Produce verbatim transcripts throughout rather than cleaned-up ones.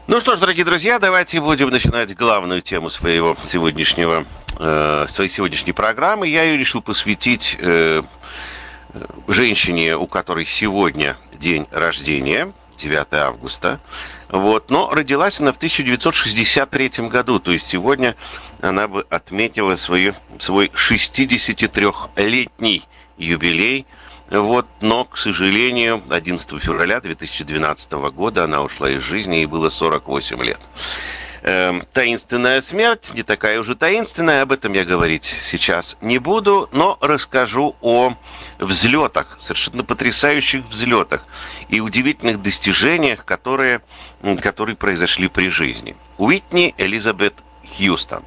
Ну что ж, дорогие друзья, давайте будем начинать главную тему своего сегодняшнего, э, своей сегодняшней программы. Я ее решил посвятить э, женщине, у которой сегодня день рождения, девятое августа. Вот, но родилась она в тысяча девятьсот шестьдесят третьем году, то есть сегодня она бы отметила свою, свой шестидесятитрёхлетний юбилей. Вот, но, к сожалению, одиннадцатого февраля две тысячи двенадцатого года она ушла из жизни, ей было сорок восемь лет. Эм, таинственная смерть, не такая уже таинственная, об этом я говорить сейчас не буду, но расскажу о взлетах, совершенно потрясающих взлетах и удивительных достижениях, которые, которые произошли при жизни. Уитни Элизабет Хьюстон.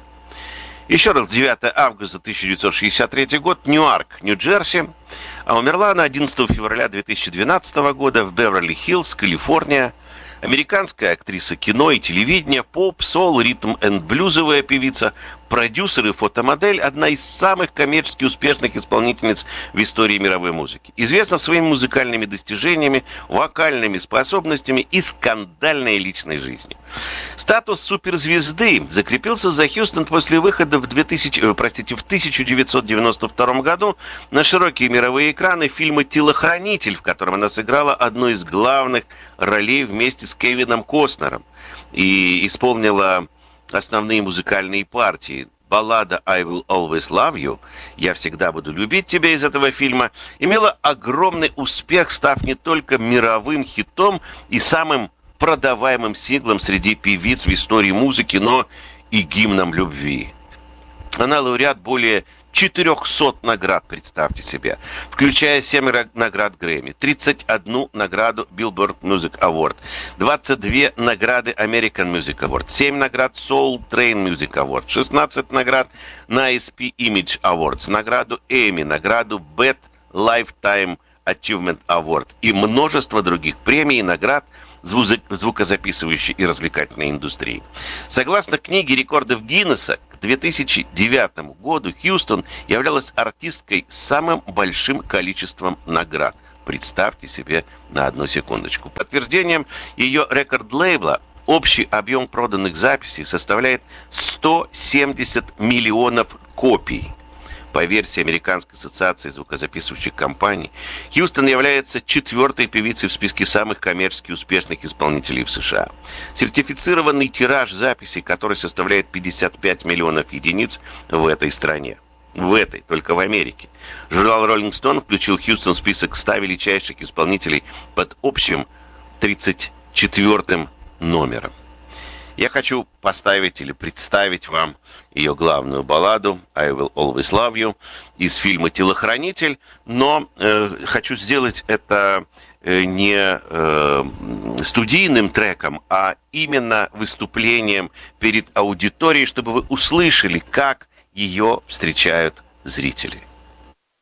Еще раз, девятое августа тысяча девятьсот шестьдесят третий год, Ньюарк, Нью-Джерси. А умерла она одиннадцатого февраля две тысячи двенадцатого года в Беверли-Хиллз, Калифорния. Американская актриса кино и телевидения, поп, сол, ритм энд блюзовая певица, продюсер и фотомодель, одна из самых коммерчески успешных исполнительниц в истории мировой музыки. Известна своими музыкальными достижениями, вокальными способностями и скандальной личной жизнью. Статус суперзвезды закрепился за Хьюстон после выхода в, две тысячи, простите, в тысяча девятьсот девяносто втором году на широкие мировые экраны фильма «Телохранитель», в котором она сыграла одну из главных ролей вместе с Кевином Костнером и исполнила основные музыкальные партии. Баллада «I will always love you», «Я всегда буду любить тебя» из этого фильма имела огромный успех, став не только мировым хитом и самым продаваемым синглом среди певиц в истории музыки, но и гимном любви. Она лауреат более четырехсот наград, представьте себе, включая семь наград Грэмми, тридцать одну награду Billboard Music Award, двадцать две награды American Music Award, семь наград Soul Train Music Award, шестнадцать наград на эс пи Image Awards, награду Emmy, награду Best Lifetime Achievement Award и множество других премий и наград в звукозаписывающей и развлекательной индустрии. Согласно книге рекордов Гиннесса, к две тысячи девятому году Хьюстон являлась артисткой с самым большим количеством наград. Представьте себе на одну секундочку. Подтверждением ее рекорд-лейбла общий объем проданных записей составляет сто семьдесят миллионов копий. По версии Американской ассоциации звукозаписывающих компаний, Хьюстон является четвертой певицей в списке самых коммерчески успешных исполнителей в США. Сертифицированный тираж записей, который составляет пятьдесят пять миллионов единиц в этой стране. В этой, только в Америке. Журнал Rolling Stone включил Хьюстон в список ста величайших исполнителей под общим тридцать четвёртым номером. Я хочу поставить или представить вам ее главную балладу «I will always love you» из фильма «Телохранитель», но э, хочу сделать это э, не э, студийным треком, а именно выступлением перед аудиторией, чтобы вы услышали, как ее встречают зрители.